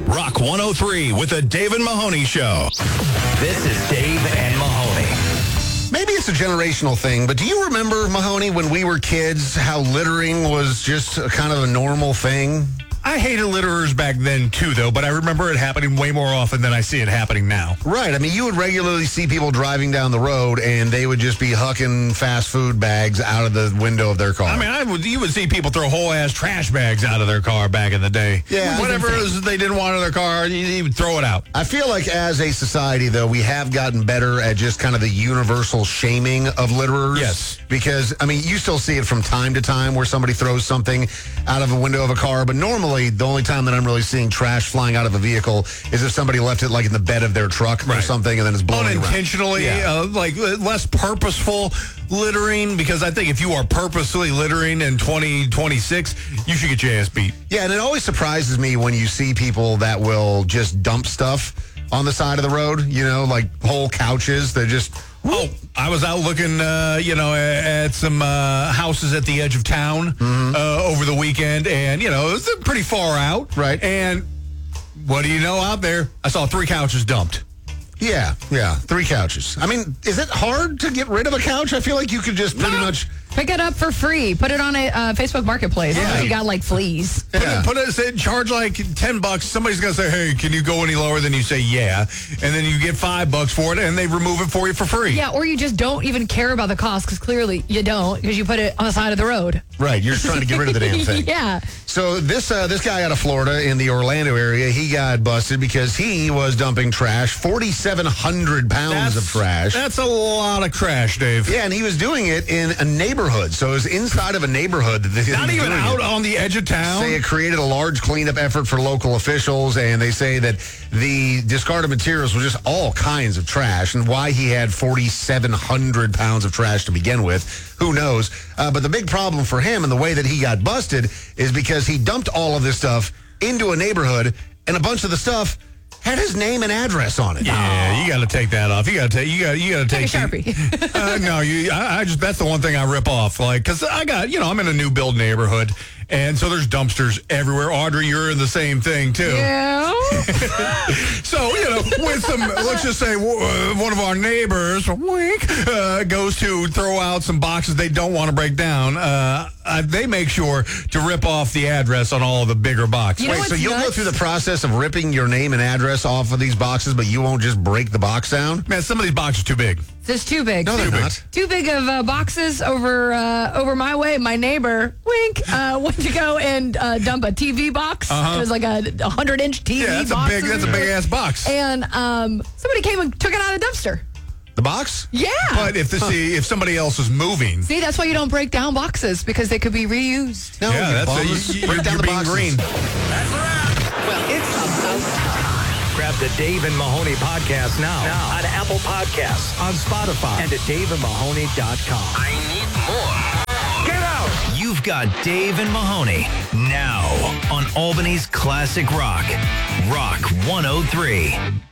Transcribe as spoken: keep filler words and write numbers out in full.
Rock one oh three with the Dave and Mahoney Show. This is Dave and Mahoney. Maybe it's a generational thing, but do you remember, Mahoney, when we were kids, how littering was just a kind of a normal thing? I hated litterers back then, too, though, but I remember it happening way more often than I see it happening now. Right. I mean, you would regularly see people driving down the road, and they would just be hucking fast food bags out of the window of their car. I mean, I would, you would see people throw whole-ass trash bags out of their car back in the day. Yeah. Whatever it was they didn't want in their car, you, you would throw it out. I feel like as a society, though, we have gotten better at just kind of the universal shaming of litterers. Yes. Because, I mean, you still see it from time to time where somebody throws something out of a window of a car, but normally the only time that I'm really seeing trash flying out of a vehicle is if somebody left it like in the bed of their truck or Right. something and then it's blowing unintentionally, around. Yeah. uh, like uh, less purposeful littering, because I think if you are purposely littering in twenty twenty-six, you should get your ass beat. Yeah, and it always surprises me when you see people that will just dump stuff on the side of the road, you know, like whole couches. They're just... Oh, I was out looking, uh, you know, at some uh, houses at the edge of town Mm-hmm. uh, over the weekend, and, you know, it was pretty far out. Right. And what do you know out there? I saw three couches dumped. Yeah, yeah, three couches. I mean, is it hard to get rid of a couch? I feel like you could just pretty No. much... Pick it up for free. Put it on a uh, Facebook Marketplace. Yeah. You got like fleas. Put Yeah. it, put it, say, charge like ten bucks. Somebody's going to say, hey, can you go any lower? Then you say, yeah. And then you get five bucks for it, and they remove it for you for free. Yeah, or you just don't even care about the cost because clearly you don't because you put it on the side of the road. Right, you're just trying to get rid of the damn thing. Yeah. So this uh, this guy out of Florida in the Orlando area, he got busted because he was dumping trash, forty-seven hundred pounds of trash. That's a lot of trash, Dave. Yeah, and he was doing it in a neighborhood. So it was inside of a neighborhood. That he Not was even doing out it. on the edge of town. Say it created a large cleanup effort for local officials, and they say that the discarded materials were just all kinds of trash, and why he had forty-seven hundred pounds of trash to begin with, who knows? Uh, but the big problem for him and the way that he got busted is because he dumped all of this stuff into a neighborhood, and a bunch of the stuff had his name and address on it. Yeah, you got to take that off. You got to take. You got. You got to Take take. a Sharpie. uh, no, you. I, I just. That's the one thing I rip off. Like, cause I got. You know, I'm in a new build neighborhood, and so there's dumpsters everywhere. Audrey, you're in the same thing too. Yeah. So, you know, with some, let's just say uh, one of our neighbors, wink, uh, goes to throw out some boxes they don't want to break down. Uh, uh, they make sure to rip off the address on all of the bigger boxes. You know Wait, so what's you'll go nuts? through the process of ripping your name and address off of these boxes, but you won't just break the box down? Man, some of these boxes are too big. This is too big. No, they're Too big. not. Too big of uh, boxes over uh, over my way. My neighbor, wink, uh, went to go and uh, dump a T V box. Uh-huh. It was like a hundred inch T V Yeah, that's a box. big, that's a big ass box. And um, somebody came and took it out of the dumpster. The box? Yeah. But if the see, if somebody else is moving, See, that's why you don't break down boxes because they could be reused. No, yeah, you that's bums. a, you, Break you're, down you're the being boxes. green. Well, it's about time. Grab the Dave and Mahoney podcast now, now on Apple Podcasts, on Spotify, and at dave and mahoney dot com. I need more. Get out! You've got Dave and Mahoney now on Albany's Classic Rock, Rock one oh three.